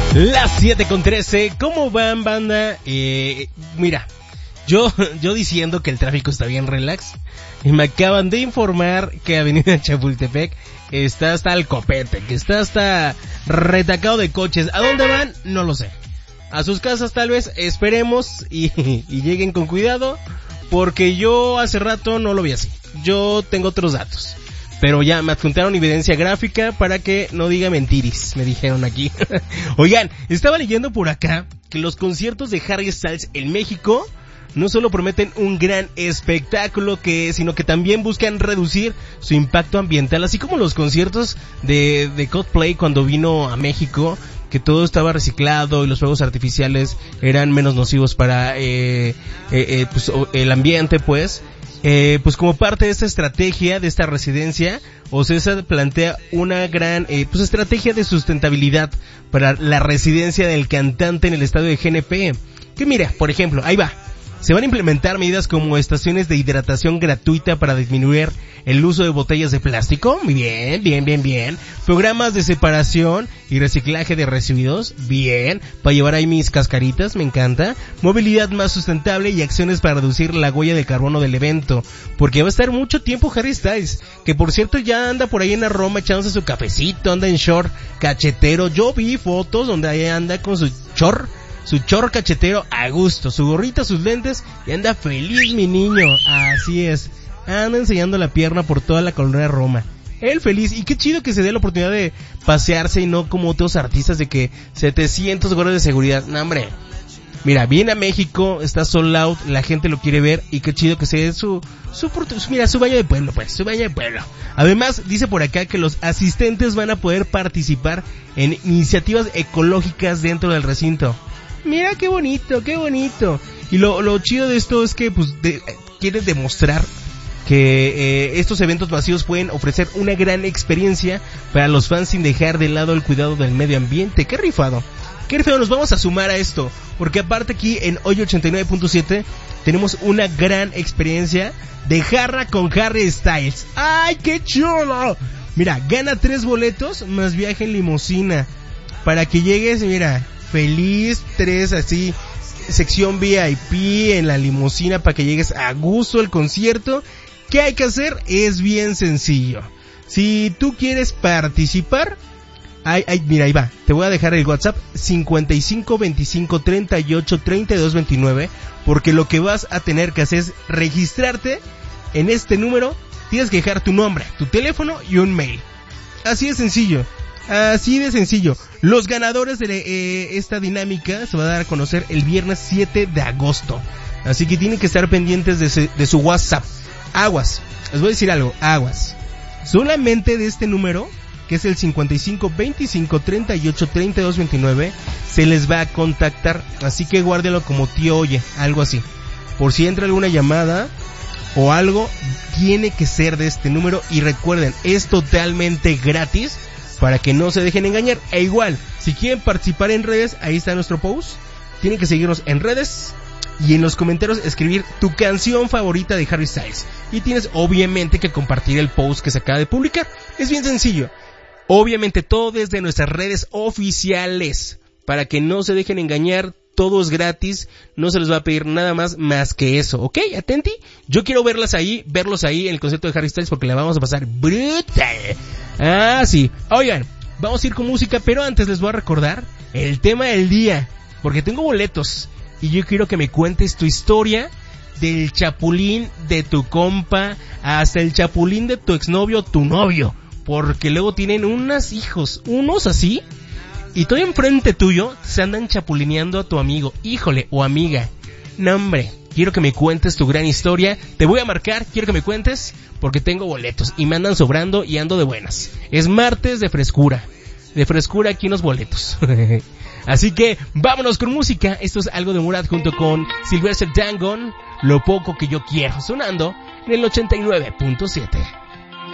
Las 7:13, ¿cómo van, banda? Mira, yo diciendo que el tráfico está bien relax, y me acaban de informar que Avenida Chapultepec está hasta el copete, que está hasta retacado de coches. ¿A dónde van? No lo sé. A sus casas tal vez, esperemos y lleguen con cuidado, porque yo hace rato no lo vi así. Yo tengo otros datos. Pero ya me adjuntaron evidencia gráfica para que no diga mentiris, me dijeron aquí. Oigan, estaba leyendo por acá que los conciertos de Harry Styles en México no solo prometen un gran espectáculo, sino que también buscan reducir su impacto ambiental, así como los conciertos de Coldplay cuando vino a México, que todo estaba reciclado y los fuegos artificiales eran menos nocivos para pues, el ambiente, pues como parte de esta estrategia, de esta residencia, Ocesa plantea una gran pues estrategia de sustentabilidad para la residencia del cantante en el estadio de GNP. Que mira, por ejemplo, ahí va. Se van a implementar medidas como estaciones de hidratación gratuita para disminuir el uso de botellas de plástico. Bien. Programas de separación y reciclaje de residuos. Bien. Para llevar ahí mis cascaritas, me encanta. Movilidad más sustentable y acciones para reducir la huella de carbono del evento. Porque va a estar mucho tiempo Harry Styles, que por cierto ya anda por ahí en la Roma echándose su cafecito, anda en short cachetero. Yo vi fotos donde ahí anda con su short cachetero a gusto, su gorrita, sus lentes, y anda feliz mi niño. Así es, anda enseñando la pierna por toda la colonia Roma. Él feliz, y qué chido que se dé la oportunidad de pasearse y no como otros artistas de que 700 guardias de seguridad. No, hombre, mira, viene a México, está sold out, la gente lo quiere ver, y qué chido que se dé su baño de pueblo, pues, su baño de pueblo. Además, dice por acá que los asistentes van a poder participar en iniciativas ecológicas dentro del recinto. Mira qué bonito. Y lo chido de esto es que pues quieren demostrar que estos eventos masivos pueden ofrecer una gran experiencia para los fans sin dejar de lado el cuidado del medio ambiente. Qué rifado, nos vamos a sumar a esto, porque aparte aquí en Hoy 89.7 tenemos una gran experiencia de jarra con Harry Styles. ¡Ay, qué chulo! Mira, gana 3 boletos más viaje en limusina para que llegues, mira, feliz, 3 así, sección VIP en la limusina para que llegues a gusto al concierto. ¿Qué hay que hacer? Es bien sencillo. Si tú quieres participar, mira, ahí va. Te voy a dejar el WhatsApp 55 25 38 32 29, porque lo que vas a tener que hacer es registrarte en este número. Tienes que dejar tu nombre, tu teléfono y un mail. Así de sencillo. Los ganadores de esta dinámica se va a dar a conocer el viernes 7 de agosto. Así que tienen que estar pendientes de su WhatsApp. Aguas, les voy a decir algo, aguas. Solamente de este número, que es el 55 25 38 32 29, se les va a contactar. Así que guárdenlo como tío oye, algo así. Por si entra alguna llamada o algo, tiene que ser de este número. Y recuerden, es totalmente gratis, para que no se dejen engañar. E igual, si quieren participar en redes, ahí está nuestro post. Tienen que seguirnos en redes y en los comentarios escribir tu canción favorita de Harry Styles. Y tienes obviamente que compartir el post que se acaba de publicar. Es bien sencillo. Obviamente todo desde nuestras redes oficiales, para que no se dejen engañar. Todo es gratis, no se les va a pedir nada más que eso, ¿ok? Atenti, yo quiero verlos ahí en el concierto de Harry Styles, porque la vamos a pasar brutal. Ah, sí. Oigan, vamos a ir con música, pero antes les voy a recordar el tema del día, porque tengo boletos y yo quiero que me cuentes tu historia, del chapulín de tu compa hasta el chapulín de tu exnovio, tu novio, porque luego tienen unos hijos, unos así, y todo enfrente tuyo se andan chapulineando a tu amigo, híjole, o amiga. No, hombre, quiero que me cuentes tu gran historia. Te voy a marcar, quiero que me cuentes, porque tengo boletos y me andan sobrando y ando de buenas. Es martes de frescura aquí en los boletos. Así que vámonos con música. Esto es algo de Murat junto con Sylvester Dangon, Lo poco que yo quiero, sonando en el 89.7.